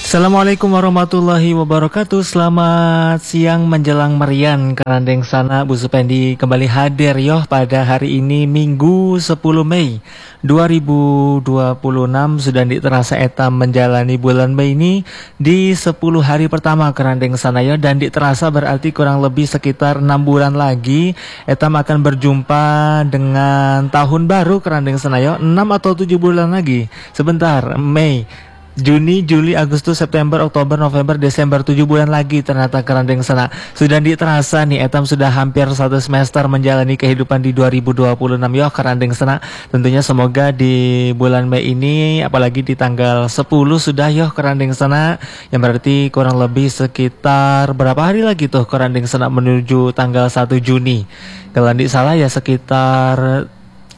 Assalamualaikum warahmatullahi wabarakatuh. Selamat siang menjelang merian Kerandeng sana Bu Supendi kembali hadir yoh pada hari ini Minggu 10 Mei 2026. Sudah terasa etam menjalani bulan Mei ini di 10 hari pertama Kerandeng sana yoh. Dan terasa berarti kurang lebih sekitar 6 bulan lagi etam akan berjumpa dengan tahun baru Kerandeng sana yoh. 6 atau 7 bulan lagi. Sebentar, Mei, Juni, Juli, Agustus, September, Oktober, November, Desember, 7 bulan lagi ternyata Kerandeng sana. Sudah terasa nih etam sudah hampir 1 semester menjalani kehidupan di 2026 yo Kerandeng sana. Tentunya semoga di bulan Mei ini apalagi di tanggal 10 sudah yo Kerandeng sana, yang berarti kurang lebih sekitar berapa hari lagi tuh Kerandeng sana menuju tanggal 1 Juni. Kalau tidak salah ya sekitar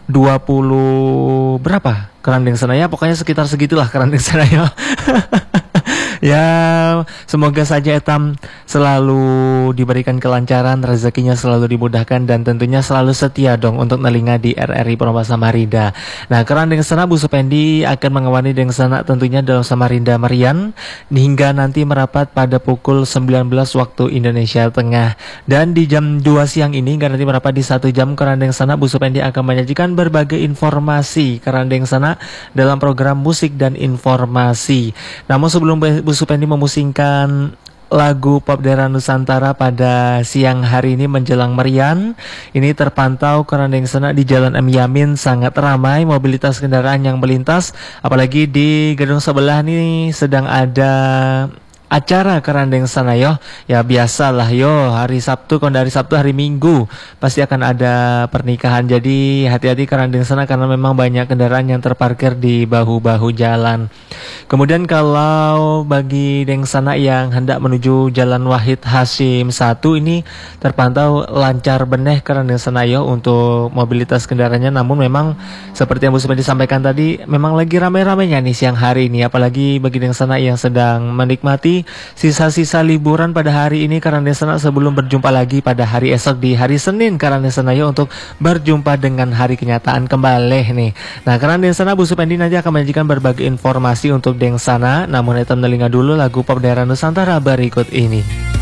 20 berapa Kerandeng sana ya, pokoknya sekitar segitulah Kerandeng sana ya. Ya, semoga saja etam selalu diberikan kelancaran, rezekinya selalu dimudahkan, dan tentunya selalu setia dong untuk nelinga di RRI Promo Samarinda. Nah, Kerandeng sana Bu Supendi akan mengawani Deng sana tentunya dalam Samarinda Merian hingga nanti merapat pada pukul 19 waktu Indonesia Tengah. Dan di jam 2 siang ini hingga nanti merapat di 1 jam Kerandeng sana Bu Supendi akan menyajikan berbagai informasi Kerandeng sana dalam program musik dan informasi. Namun sebelum Bu Supendi memusingkan lagu pop daerah Nusantara pada siang hari ini menjelang merian, ini terpantau Kerandeng sana di Jalan M Yamin sangat ramai mobilitas kendaraan yang melintas, apalagi di gedung sebelah ini sedang ada acara Kerandeng sana yo. Ya biasalah yo, hari Sabtu, kalau dari Sabtu hari Minggu pasti akan ada pernikahan. Jadi hati-hati Kerandeng sana karena memang banyak kendaraan yang terparkir di bahu-bahu jalan. Kemudian kalau bagi Deng sana yang hendak menuju Jalan Wahid Hasyim 1 ini terpantau lancar beneh Kerandeng sana yo untuk mobilitas kendaraannya. Namun memang seperti yang Bu Supendi sampaikan tadi, memang lagi ramai-ramainya nih siang hari ini, apalagi bagi Deng sana yang sedang menikmati sisa-sisa liburan pada hari ini Kerandeng sana sebelum berjumpa lagi pada hari esok di hari Senin Kerandeng sana ya untuk berjumpa dengan hari kenyataan kembali nih. Nah, Kerandeng sana Bu Supendi nanti akan menyajikan berbagai informasi untuk Deng sana, namun etam nelinga dulu lagu pop daerah Nusantara berikut ini.